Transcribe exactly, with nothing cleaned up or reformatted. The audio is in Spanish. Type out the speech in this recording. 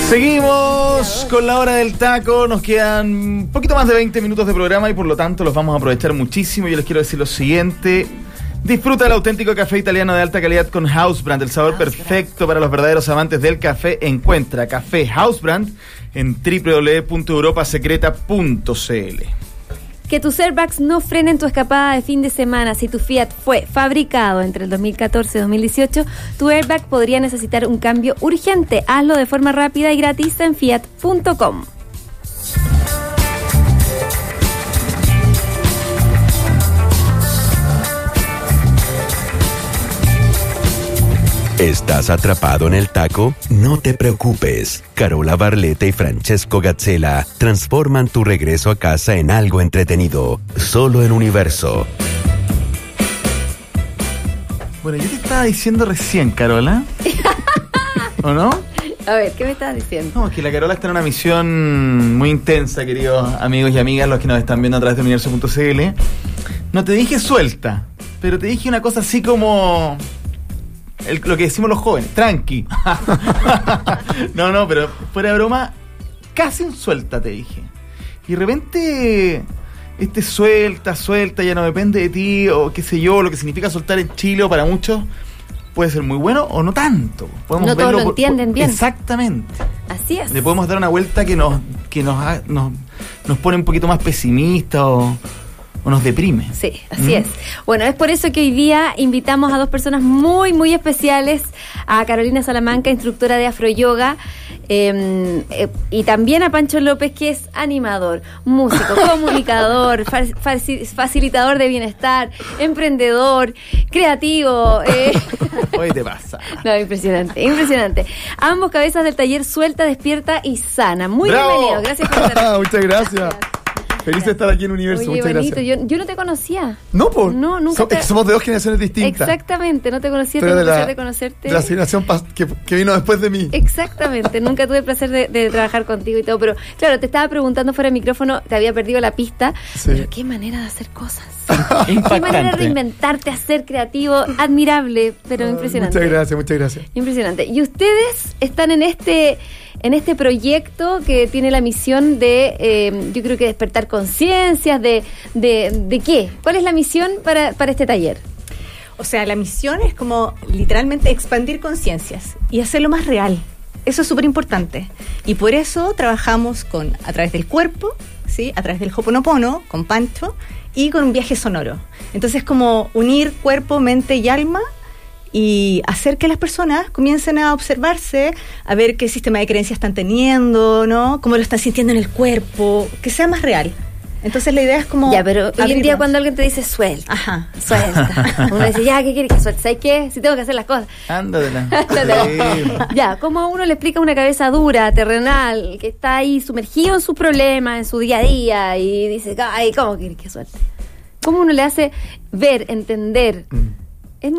Seguimos con la hora del taco. Nos quedan un poquito más de veinte minutos de programa y por lo tanto los vamos a aprovechar muchísimo. Yo les quiero decir lo siguiente: disfruta el auténtico café italiano de alta calidad con Housebrand, el sabor perfecto para los verdaderos amantes del café. Encuentra café Housebrand en doble u doble u doble u punto europa secreta punto c l. Que tus airbags no frenen tu escapada de fin de semana. Si tu Fiat fue fabricado entre el dos mil catorce y dos mil dieciocho, tu airbag podría necesitar un cambio urgente. Hazlo de forma rápida y gratis en fiat punto com. ¿Estás atrapado en el taco? No te preocupes. Carola Barletta y Francesco Gazzella transforman tu regreso a casa en algo entretenido. Solo en Universo. Bueno, yo te estaba diciendo recién, Carola. ¿O no? A ver, ¿qué me estabas diciendo? No, es que la Carola está en una misión muy intensa, queridos amigos y amigas, los que nos están viendo a través de universo punto c l. No te dije suelta, pero te dije una cosa así como... El, lo que decimos los jóvenes, tranqui. No, no, pero fuera de broma, casi un suelta, te dije. Y de repente, este suelta, suelta, ya no depende de ti, o qué sé yo, lo que significa soltar en Chile, o para muchos, puede ser muy bueno o no tanto. Podemos no todos lo por, entienden por, bien. Exactamente. Así es. Le podemos dar una vuelta que nos, que nos, nos, nos pone un poquito más pesimistas o... o nos deprime. Sí, así ¿Mm? es. Bueno, es por eso que hoy día invitamos a dos personas muy, muy especiales, a Carolina Salamanca, instructora de afroyoga, eh, eh, y también a Pancho López, que es animador, músico, comunicador, faci- facilitador de bienestar, emprendedor, creativo. Eh. Hoy te pasa. No, impresionante, impresionante. Ambos cabezas del taller Suelta, Despierta y Sana. Muy ¡Bravo! bienvenidos. Gracias por estar aquí. Muchas gracias. gracias. Feliz de estar aquí en Universo. Oye, muchas bonito. gracias. Yo, yo no te conocía. No, pues. No, nunca. So, te... Es que somos de dos generaciones distintas. Exactamente, no te conocía, tuve el placer de conocerte. De la generación pas- que, que vino después de mí. Exactamente, nunca tuve el placer de, de trabajar contigo y todo, pero claro, te estaba preguntando fuera de micrófono, te había perdido la pista, sí. Pero qué manera de hacer cosas. Qué manera de reinventarte, hacer creativo, admirable, pero oh, impresionante. Muchas gracias, muchas gracias. Impresionante. Y ustedes están en este... en este proyecto que tiene la misión de, eh, yo creo que despertar conciencias, de, de, ¿de qué? ¿Cuál es la misión para, para este taller? O sea, la misión es como literalmente expandir conciencias y hacerlo más real. Eso es súper importante. Y por eso trabajamos con a través del cuerpo, ¿sí? A través del Ho'oponopono, con Pancho, y con un viaje sonoro. Entonces, como unir cuerpo, mente y alma, y hacer que las personas comiencen a observarse, a ver qué sistema de creencias están teniendo, ¿no? Cómo lo están sintiendo en el cuerpo, que sea más real. Entonces la idea es como... Ya, pero hoy en día cuando alguien te dice suelta, Ajá. suelta, uno dice, ya, ¿qué quieres que suelte? ¿Sabes qué? Si tengo que hacer las cosas. Ándadela. Ándadela. Ya, ¿cómo uno le explica a una cabeza dura, terrenal, que está ahí sumergido en sus problemas, en su día a día, y dice, ay, ¿cómo quieres que suelte? ¿Cómo uno le hace ver, entender... Mm.